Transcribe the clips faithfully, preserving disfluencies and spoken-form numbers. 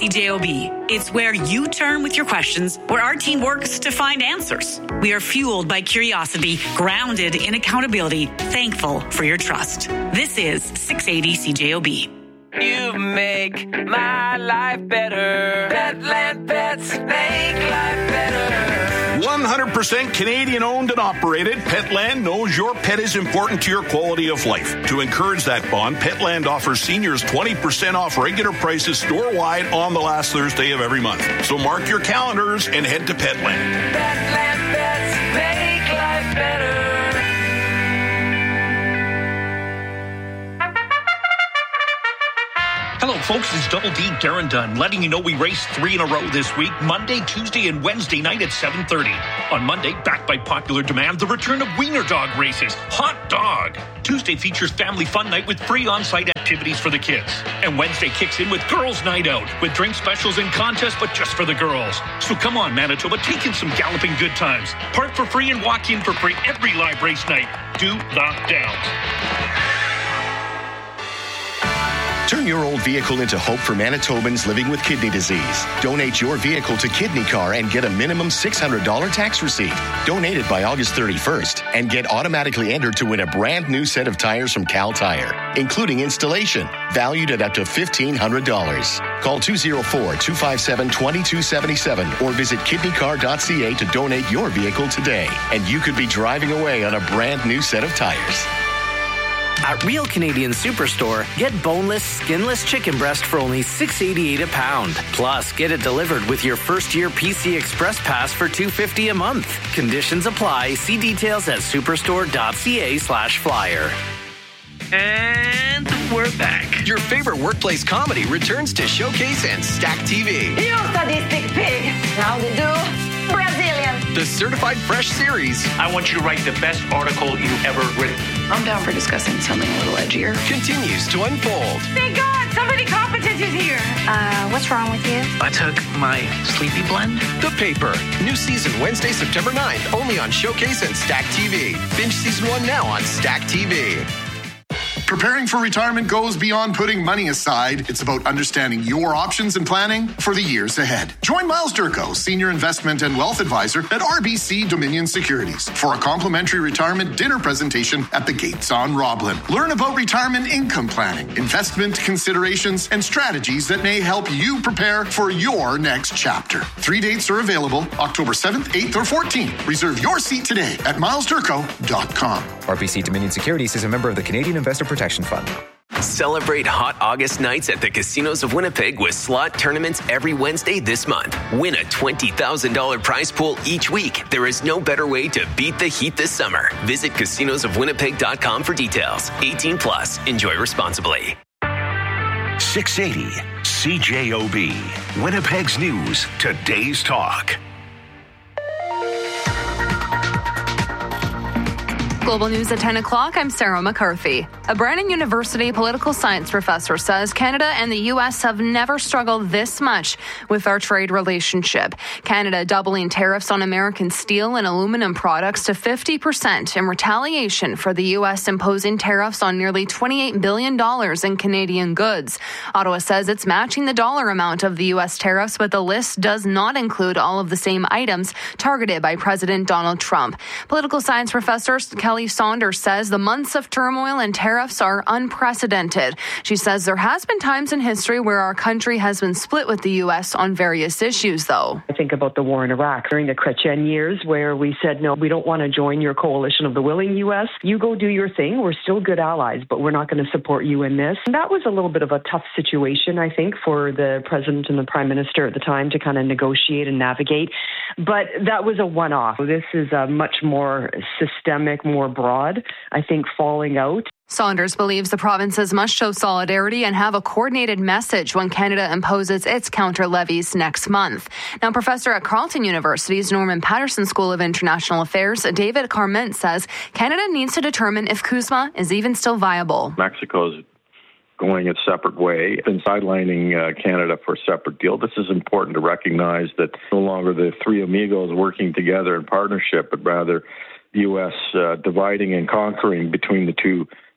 C J O B. It's where you turn with your questions, where our team works to find answers. We are fueled by curiosity, grounded in accountability, thankful for your trust. This is six eighty C J O B. You make my life better. Petland Pets make life better. one hundred percent Canadian owned and operated, Petland knows your pet is important to your quality of life. To encourage that bond, Petland offers seniors twenty percent off regular prices store-wide on the last Thursday of every month. So mark your calendars and head to Petland. Petland Pets make life better. Hello, folks. It's Double D Darren Dunn letting you know we raced three in a row this week, Monday, Tuesday, and Wednesday night at seven thirty. On Monday, backed by popular demand, the return of Wiener Dog races. Hot dog! Tuesday features family fun night with free on-site activities for the kids. And Wednesday kicks in with Girls Night Out, with drink specials and contests, but just for the girls. So come on, Manitoba, take in some galloping good times. Park for free and walk in for free every live race night. Do the Downs. Turn your old vehicle into hope for Manitobans living with kidney disease. Donate your vehicle to Kidney Car and get a minimum six hundred dollars tax receipt. Donate it by August thirty-first and get automatically entered to win a brand new set of tires from Cal Tire, including installation, valued at up to fifteen hundred dollars. Call two oh four, two five seven, two two seven seven or visit kidney car dot c a to donate your vehicle today. And you could be driving away on a brand new set of tires. At Real Canadian Superstore, get boneless, skinless chicken breast for only six dollars and eighty-eight cents a pound. Plus, get it delivered with your first-year P C Express Pass for two dollars and fifty cents a month. Conditions apply. See details at superstore dot c a slash flyer. And we're back. Your favorite workplace comedy returns to Showcase and Stack T V. You sadistic pig. How to do? Brazilian. The Certified Fresh series. I want you to write the best article you've ever written. I'm down for discussing something a little edgier. Continues to unfold. Thank God, somebody competent is here. Uh, what's wrong with you? I took my sleepy blend. The Paper. New season Wednesday, September ninth, only on Showcase and Stack T V. Binge season one now on Stack T V. Preparing for retirement goes beyond putting money aside. It's about understanding your options and planning for the years ahead. Join Miles Durko, Senior Investment and Wealth Advisor at R B C Dominion Securities, for a complimentary retirement dinner presentation at the Gates on Roblin. Learn about retirement income planning, investment considerations, and strategies that may help you prepare for your next chapter. Three dates are available, October seventh, eighth, or fourteenth. Reserve your seat today at miles durko dot com. R B C Dominion Securities is a member of the Canadian Investor Protection Fund. Celebrate hot August nights at the casinos of Winnipeg with slot tournaments every Wednesday this month. Win a twenty thousand dollars prize pool each week. There is no better way to beat the heat this summer. Visit casinos of winnipeg dot com for details. eighteen plus. Enjoy responsibly. six eighty C J O B. Winnipeg's News. Today's Talk. Global News at ten o'clock, I'm Sarah McCarthy. A Brandon University political science professor says Canada and the U S have never struggled this much with our trade relationship. Canada doubling tariffs on American steel and aluminum products to fifty percent in retaliation for the U S imposing tariffs on nearly twenty-eight billion dollars in Canadian goods. Ottawa says it's matching the dollar amount of the U S tariffs, but the list does not include all of the same items targeted by President Donald Trump. Political science professor Kelly Saunders says the months of turmoil and tariffs are unprecedented. She says there has been times in history where our country has been split with the U S on various issues, though. I think about the war in Iraq during the Chrétien years, where we said, no, we don't want to join your coalition of the willing U S. You go do your thing. We're still good allies, but we're not going to support you in this. And that was a little bit of a tough situation, I think, for the president and the prime minister at the time to kind of negotiate and navigate. But that was a one-off. This is a much more systemic, more broad, I think, falling out. Saunders believes the provinces must show solidarity and have a coordinated message when Canada imposes its counter levies next month. Now, professor at Carleton University's Norman Patterson School of International Affairs, David Carment, says Canada needs to determine if CUSMA is even still viable. Mexico's going its separate way, been sidelining uh, Canada for a separate deal. This is important to recognize that no longer the three amigos working together in partnership, but rather the U S uh, dividing and conquering between the two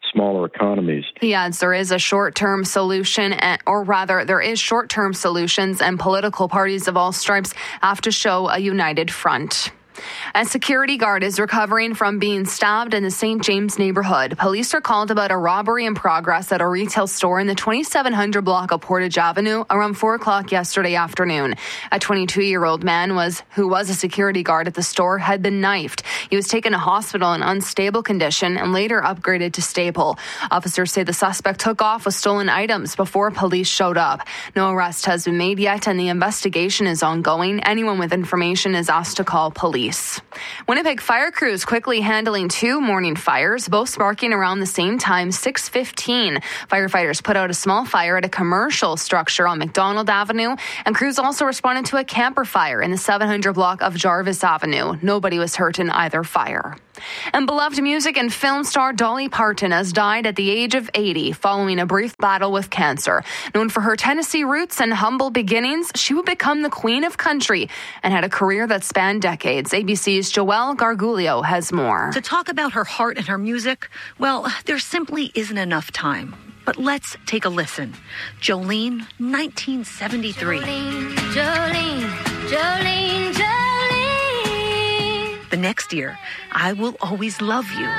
smaller economies. He adds there is a short-term solution, or rather, there is short-term solutions, and political parties of all stripes have to show a united front. A security guard is recovering from being stabbed in the Saint James neighborhood. Police are called about a robbery in progress at a retail store in the twenty-seven hundred block of Portage Avenue around four o'clock yesterday afternoon. A twenty-two-year-old man was who was a security guard at the store had been knifed. He was taken to hospital in unstable condition and later upgraded to stable. Officers say the suspect took off with stolen items before police showed up. No arrest has been made yet, and the investigation is ongoing. Anyone with information is asked to call police. Winnipeg fire crews quickly handling two morning fires, both sparking around the same time, six fifteen. Firefighters put out a small fire at a commercial structure on McDonald Avenue, and crews also responded to a camper fire in the seven hundred block of Jarvis Avenue. Nobody was hurt in either fire. And beloved music and film star Dolly Parton has died at the age of eighty following a brief battle with cancer. Known for her Tennessee roots and humble beginnings, she would become the queen of country and had a career that spanned decades. A B C's Joelle Gargulio has more. To talk about her heart and her music, well, there simply isn't enough time. But let's take a listen. Jolene, nineteen seventy-three. Jolene, Jolene, Jolene, Jolene. The next year, I Will Always Love You.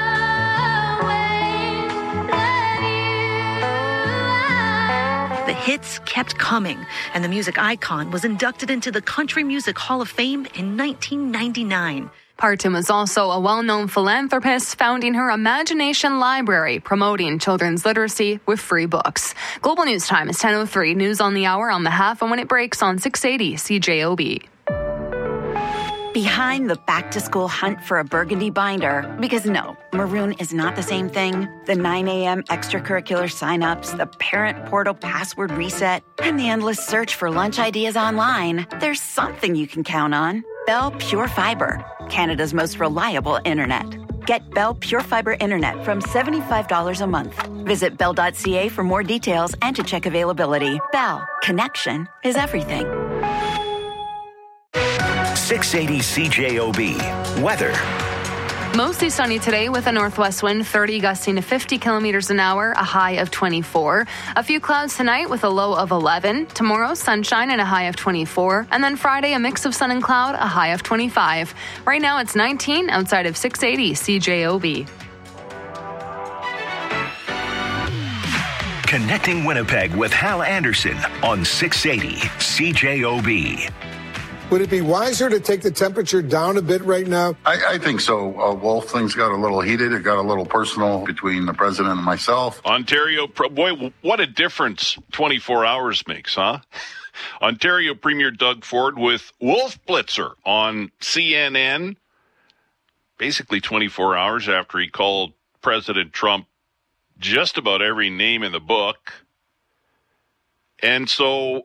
The hits kept coming, and the music icon was inducted into the Country Music Hall of Fame in nineteen ninety-nine. Parton was also a well-known philanthropist, founding her Imagination Library, promoting children's literacy with free books. Global News Time is ten oh three. News on the hour on the half and when it breaks on six eighty C J O B. Behind the back-to-school hunt for a burgundy binder, because no, maroon is not the same thing. The nine a.m. extracurricular signups, the parent portal password reset, and the endless search for lunch ideas online. There's something you can count on. Bell Pure Fiber, Canada's most reliable internet. Get Bell Pure Fiber internet from seventy-five dollars a month. Visit bell dot c a for more details and to check availability. Bell, connection is everything. six eighty C J O B. Weather. Mostly sunny today with a northwest wind, thirty gusting to fifty kilometers an hour, a high of twenty-four. A few clouds tonight with a low of eleven. Tomorrow, sunshine and a high of twenty-four. And then Friday, a mix of sun and cloud, a high of twenty-five. Right now, it's nineteen outside of six eighty C J O B. Connecting Winnipeg with Hal Anderson on six eighty C J O B. Would it be wiser to take the temperature down a bit right now? I, I think so, uh, Wolf. Things got a little heated. It got a little personal between the president and myself. Ontario, boy, what a difference twenty-four hours makes, huh? Ontario Premier Doug Ford with Wolf Blitzer on C N N, basically twenty-four hours after he called President Trump just about every name in the book. And so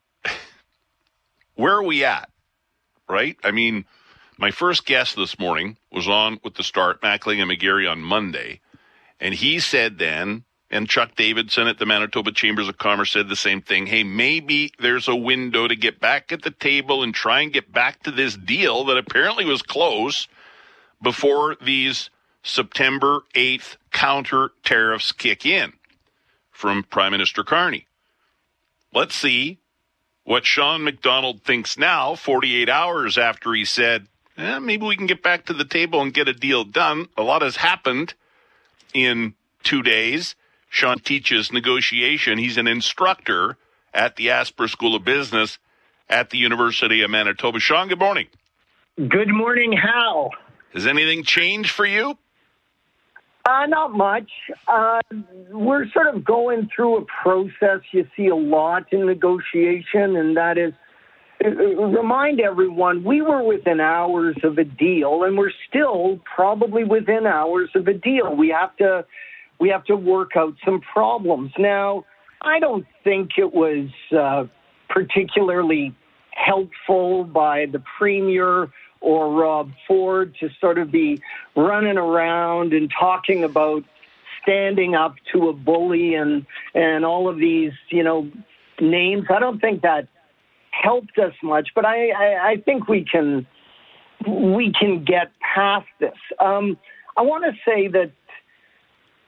where are we at, right? I mean, my first guest this morning was on with the Start, Mackling and McGarry on Monday, and he said then, and Chuck Davidson at the Manitoba Chambers of Commerce said the same thing, hey, maybe there's a window to get back at the table and try and get back to this deal that apparently was close before these September eighth counter tariffs kick in from Prime Minister Carney. Let's see what Sean McDonald thinks now, forty-eight hours after he said, eh, maybe we can get back to the table and get a deal done. A lot has happened in two days. Sean teaches negotiation. He's an instructor at the Asper School of Business at the University of Manitoba. Sean, good morning. Good morning, Hal. Has anything changed for you? Uh, not much. Uh, we're sort of going through a process you see a lot in negotiation, and that is, uh, remind everyone, we were within hours of a deal, and we're still probably within hours of a deal. We have to, we have to work out some problems. Now, I don't think it was uh, particularly helpful by the Premier or Rob Ford to sort of be running around and talking about standing up to a bully and, and all of these, you know, names. I don't think that helped us much, but I, I, I think we can we can get past this. Um, I want to say that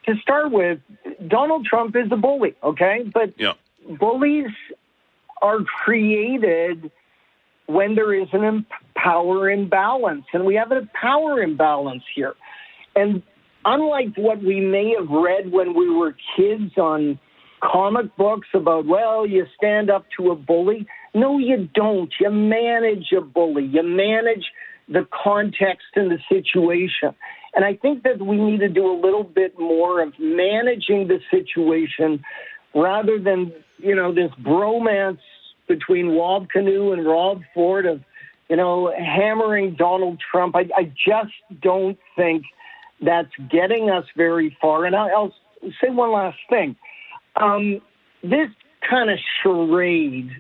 to start with, Donald Trump is a bully, okay? But yeah. bullies are created when there is an power imbalance, and we have a power imbalance here. And unlike what we may have read when we were kids on comic books about, well, you stand up to a bully. No, you don't. You manage a bully. You manage the context and the situation. And I think that we need to do a little bit more of managing the situation rather than, you know, this bromance between Rob Canoe and Rob Ford of, you know, hammering Donald Trump. I, I just don't think that's getting us very far. And I'll, I'll say one last thing. Um, this kind of charade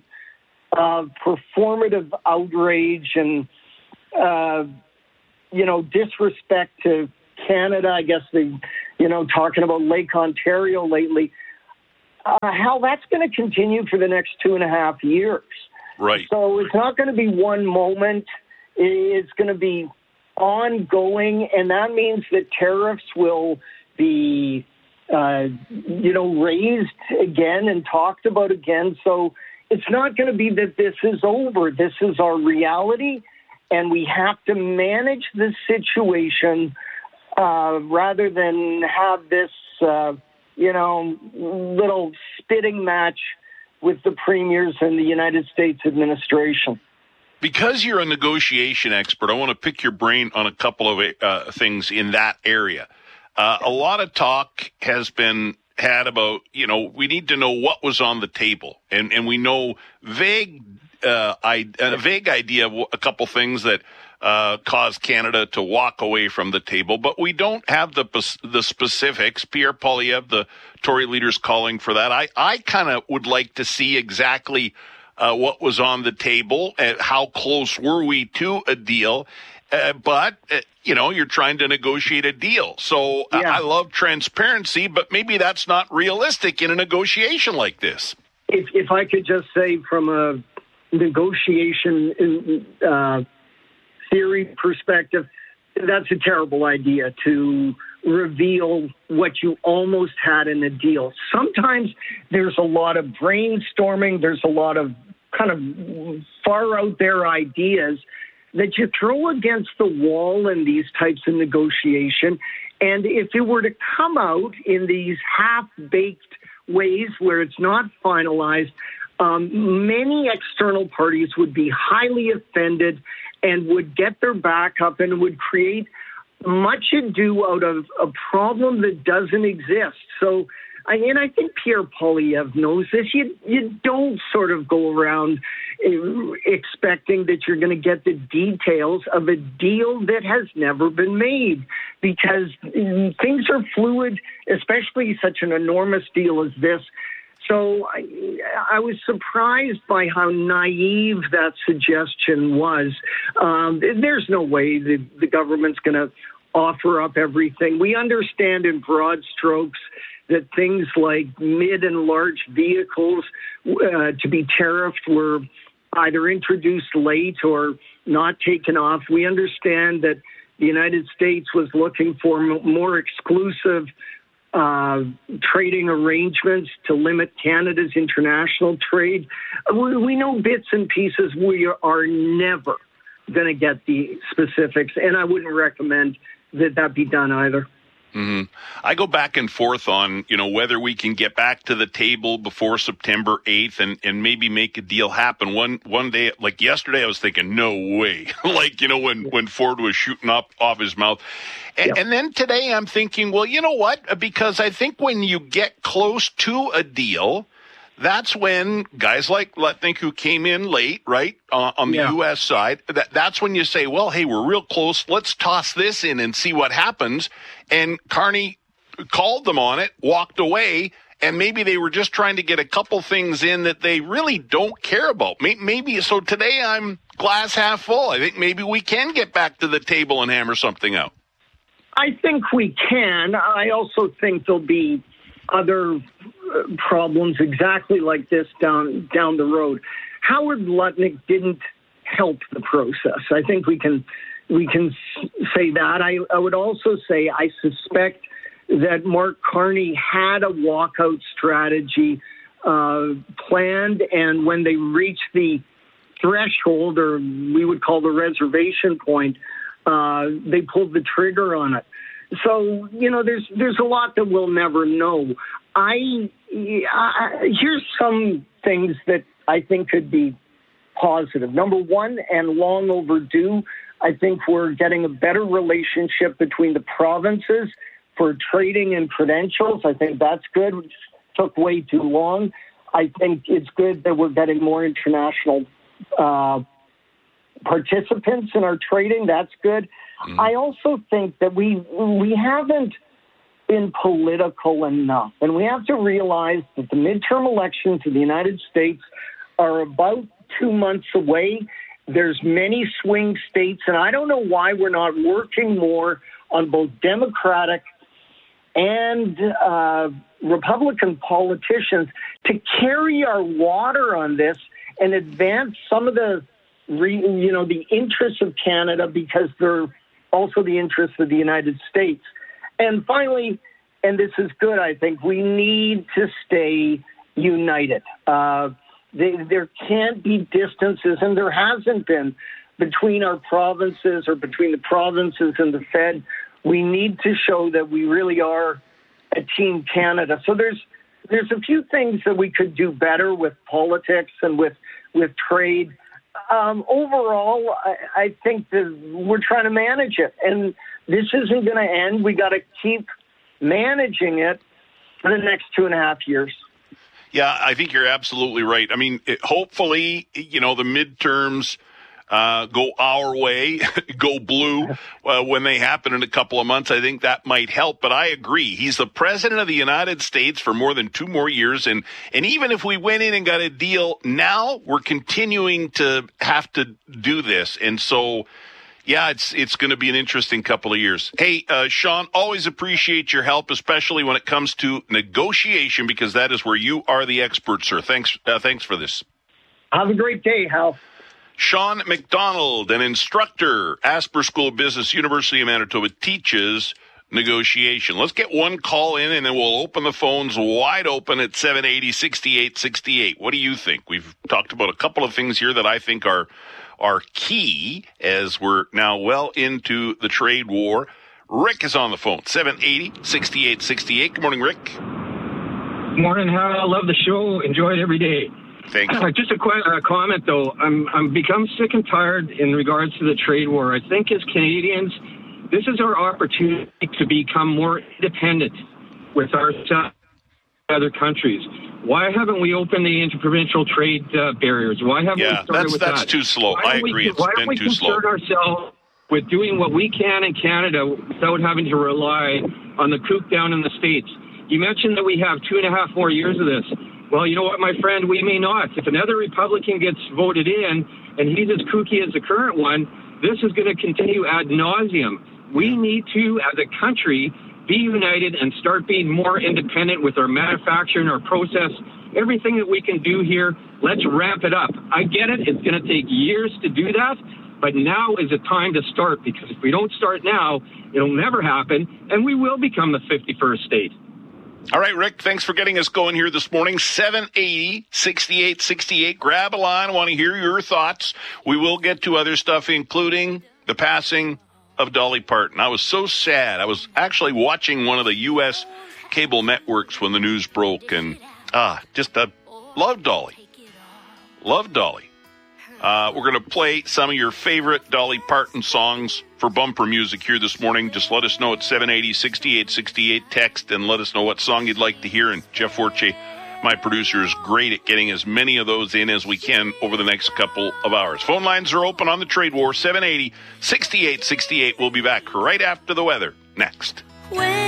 of performative outrage and, uh, you know, disrespect to Canada, I guess the, you know, talking about Lake Ontario lately, uh, how that's going to continue for the next two and a half years. Right. So it's not going to be one moment. It's going to be ongoing, and that means that tariffs will be, uh, you know, raised again and talked about again. So it's not going to be that this is over. This is our reality, and we have to manage the situation uh, rather than have this, uh, you know, little spitting match with the premiers and the United States administration. Because you're a negotiation expert, I want to pick your brain on a couple of uh, things in that area. Uh, a lot of talk has been had about, you know, we need to know what was on the table. And, and we know vague, uh, I, a vague idea of a couple things that uh, caused Canada to walk away from the table, but we don't have the the specifics. Pierre Poilievre, the Tory leader's calling for that. I, I kind of would like to see exactly Uh, what was on the table, and how close were we to a deal. Uh, but, uh, you know, you're trying to negotiate a deal. So uh, yeah. I love transparency, but maybe that's not realistic in a negotiation like this. If, if I could just say from a negotiation uh, theory perspective, that's a terrible idea to reveal what you almost had in a deal. Sometimes there's a lot of brainstorming. There's a lot of kind of far out there ideas that you throw against the wall in these types of negotiation. And if it were to come out in these half-baked ways where it's not finalized, um, many external parties would be highly offended and would get their back up and would create much ado out of a problem that doesn't exist. So, I, and I think Pierre Poilievre knows this. You, you don't sort of go around expecting that you're going to get the details of a deal that has never been made, because things are fluid, especially such an enormous deal as this. So I, I was surprised by how naive that suggestion was. Um, there's no way the, the government's going to offer up everything. We understand in broad strokes that things like mid and large vehicles uh, to be tariffed were either introduced late or not taken off. We understand that the United States was looking for m- more exclusive Uh, trading arrangements to limit Canada's international trade. We, we know bits and pieces. We are never going to get the specifics, and I wouldn't recommend that that be done either. Mm-hmm. I go back and forth on, you know, whether we can get back to the table before September eighth and, and maybe make a deal happen. One one day, like yesterday, I was thinking, no way. like, you know, when, when Ford was shooting up off his mouth. And, yep. and then today I'm thinking, well, you know what? Because I think when you get close to a deal, that's when guys like Lutnick, who came in late, right, uh, on the yeah. U S side, that, that's when you say, well, hey, we're real close. Let's toss this in and see what happens. And Carney called them on it, walked away, and maybe they were just trying to get a couple things in that they really don't care about. Maybe so today I'm glass half full. I think maybe we can get back to the table and hammer something out. I think we can. I also think there'll be other problems exactly like this down down the road. Howard Lutnick didn't help the process. I think we can we can say that. I, I would also say I suspect that Mark Carney had a walkout strategy uh, planned, and when they reached the threshold, or we would call the reservation point, uh, they pulled the trigger on it. So, you know, there's there's a lot that we'll never know. I, I here's some things that I think could be positive. Number one, and long overdue, I think we're getting a better relationship between the provinces for trading and credentials. I think that's good. It took way too long. I think it's good that we're getting more international uh, participants in our trading. That's good. Mm-hmm. I also think that we we haven't been political enough, and we have to realize that the midterm elections in the United States are about two months away. There's many swing states, and I don't know why we're not working more on both Democratic and uh, Republican politicians to carry our water on this and advance some of the, re, you know, the interests of Canada, because they're also the interests of the United States. And finally, and this is good, I think, we need to stay united. Uh, they, there can't be distances, and there hasn't been, between our provinces or between the provinces and the Fed. We need to show that we really are a Team Canada. So there's there's a few things that we could do better with politics and with, with trade. Um, overall, I, I think that we're trying to manage it, and this isn't going to end. We got to keep managing it for the next two and a half years. Yeah, I think you're absolutely right. I mean, it, hopefully, you know, the midterms uh, go our way, go blue uh, when they happen in a couple of months. I think that might help, but I agree. He's the president of the United States for more than two more years, and, and even if we went in and got a deal now, we're continuing to have to do this. And so, yeah, it's it's going to be an interesting couple of years. Hey, uh, Sean, always appreciate your help, especially when it comes to negotiation, because that is where you are the expert, sir. Thanks, uh, thanks for this. Have a great day, Hal. Sean McDonald, an instructor, Asper School of Business, University of Manitoba, teaches negotiation. Let's get one call in, and then we'll open the phones wide open at seven eighty, sixty-eight sixty-eight. What do you think? We've talked about a couple of things here that I think are are key as we're now well into the trade war. Rick is on the phone, seven eighty, sixty-eight sixty-eight. Good morning, Rick. Good morning, Hal. I love the show. Enjoy it every day. Thanks. Uh, just a qu- uh, comment, though. I'm I'm become sick and tired in regards to the trade war. I think as Canadians, this is our opportunity to become more independent with our other countries. Why haven't we opened the interprovincial trade uh, barriers? Why haven't yeah, we started that's, with that's that? too slow. Why I agree. We, it's why been don't we too slow. concern ourselves with doing what we can in Canada without having to rely on the kook down in the States? You mentioned that we have two and a half more years of this. Well, you know what, my friend, we may not. If another Republican gets voted in and he's as kooky as the current one, this is going to continue ad nauseum. We need to, as a country, be united and start being more independent with our manufacturing, our process, everything that we can do here. Let's ramp it up. I get it. It's going to take years to do that, but now is the time to start, because if we don't start now, it'll never happen, and we will become the fifty-first state. All right, Rick, thanks for getting us going here this morning. seven eighty, sixty-eight sixty-eight. Grab a line. I want to hear your thoughts. We will get to other stuff, including the passing of Dolly Parton. I was so sad. I was actually watching one of the U S cable networks when the news broke, and ah, just uh, loved Dolly. Loved Dolly. Uh, we're going to play some of your favorite Dolly Parton songs for bumper music here this morning. Just let us know at seven eighty, sixty-eight sixty-eight. Text and let us know what song you'd like to hear. And Jeff Forche, my producer, is great at getting as many of those in as we can over the next couple of hours. Phone lines are open on the trade war, seven eighty, sixty-eight sixty-eight. We'll be back right after the weather next.